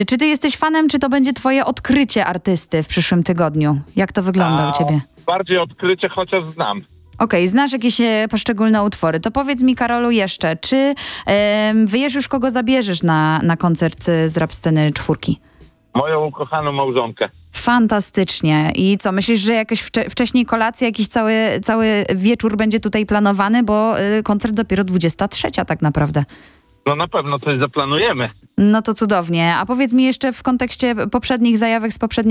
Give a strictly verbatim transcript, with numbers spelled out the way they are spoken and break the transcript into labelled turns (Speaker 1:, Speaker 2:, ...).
Speaker 1: Czy ty jesteś fanem, czy to będzie twoje odkrycie artysty w przyszłym tygodniu? Jak to wygląda
Speaker 2: A
Speaker 1: u ciebie?
Speaker 2: Bardziej odkrycie, chociaż znam.
Speaker 1: Okej, znasz jakieś e, poszczególne utwory. To powiedz mi, Karolu, jeszcze, czy em, wiesz już, kogo zabierzesz na, na koncert e, z Rap Sceny czwórki?
Speaker 2: Moją ukochaną małżonkę.
Speaker 1: Fantastycznie. I co, myślisz, że jakaś wcze- wcześniej kolacja, jakiś cały, cały wieczór będzie tutaj planowany? Bo y, koncert dopiero dwudziesta trzecia tak naprawdę.
Speaker 2: No na pewno coś zaplanujemy.
Speaker 1: No to cudownie. A powiedz mi jeszcze w kontekście poprzednich zajawek z poprzedniej